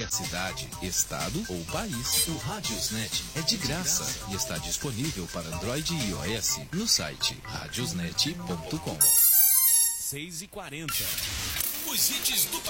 qualquer cidade, estado ou país. O Radiosnet é de graça e está disponível para Android e iOS no site radiosnet.com. 6h40. Os hits do